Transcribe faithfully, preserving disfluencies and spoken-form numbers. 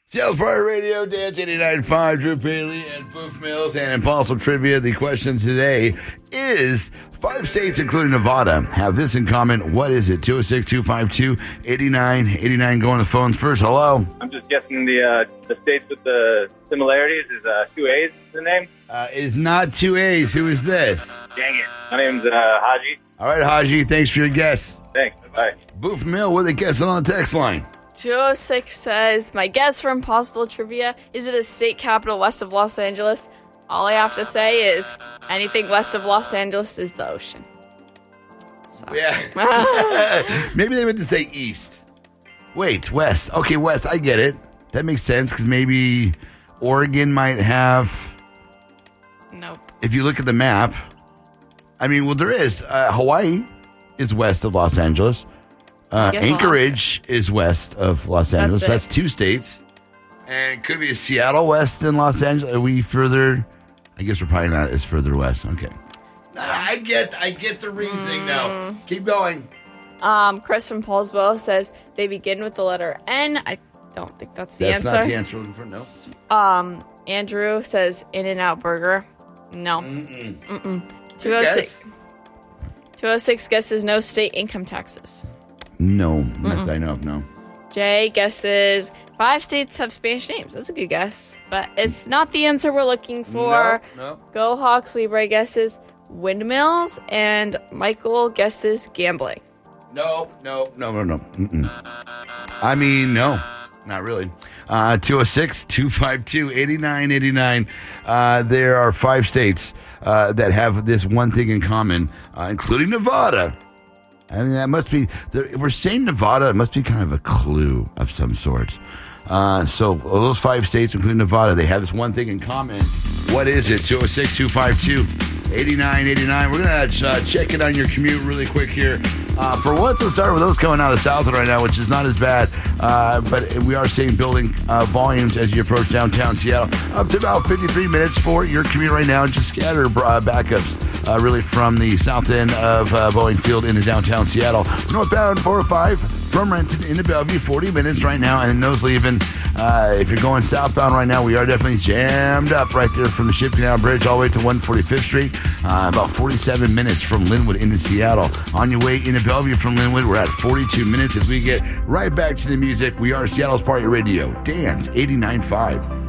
Seattle Fire Radio, Dance eighty-nine point five, Drew Bailey and Boof Mills and Impossible Trivia. The question today is, five states, including Nevada, have this in common. What is it? two oh six, two five two, eight nine eight nine. Go on the phones first. Hello. I'm just guessing the uh, the states with the similarities is uh, two A's the name. Uh, it is not two A's. Who is this? Dang it. My name's uh, Haji. All right, Haji. Thanks for your guess. Thanks. Bye. Boof Mill, what are they guessing on the text line? two oh six says, my guess for Impossible Trivia, is it a state capital west of Los Angeles? All I have to say is anything west of Los Angeles is the ocean. So. Yeah. Maybe they meant to say east. Wait, west. Okay, west. I get it. That makes sense because maybe Oregon might have... Nope. If you look at the map, I mean, well, there is. Uh, Hawaii is west of Los Angeles. Uh, Anchorage is west of Los Angeles. That's, That's two states. And it could be Seattle west in Los Angeles. Are we further? I guess we're probably not as further west. Okay. I get I get the reasoning mm. now. Keep going. Um, Chris from Paulsbo says they begin with the letter N. I don't think that's the that's answer. That's not the answer we're looking for, no. Um, Andrew says In-N-Out Burger. No. Mm-mm. Mm-mm. two oh six. two oh six guesses no state income taxes. No, not that I know of, no. Jay guesses five states have Spanish names. That's a good guess, but it's not the answer we're looking for. No, no. Go Hawks. Libre guesses windmills, and Michael guesses gambling. No, no, no, no, no. Mm-mm. I mean, no, not really. Uh, two oh six, two five two, eight nine eight nine. Uh, there are five states uh, that have this one thing in common, uh, including Nevada. I mean, that must be, if we're saying Nevada, it must be kind of a clue of some sort. Uh, so, those five states, including Nevada, they have this one thing in common. What is it? two oh six, two five two, eight nine eight nine. We're going to uh, check it on your commute really quick here. Uh, for once, let's start with those coming out of the south right now, which is not as bad. Uh, but we are seeing building uh, volumes as you approach downtown Seattle. Up to about fifty-three minutes for your commute right now. Just scatter uh, backups uh, really from the south end of uh, Boeing Field into downtown Seattle. Northbound four oh five from Renton into Bellevue, forty minutes right now. And those leaving, uh, if you're going southbound right now, we are definitely jammed up right there from the Ship Canal Bridge all the way to one forty-fifth Street. Uh, about forty-seven minutes from Linwood into Seattle. On your way into Bellevue from Linwood, we're at forty-two minutes as we get right back to the music. We are Seattle's Party Radio, Dance eighty-nine point five.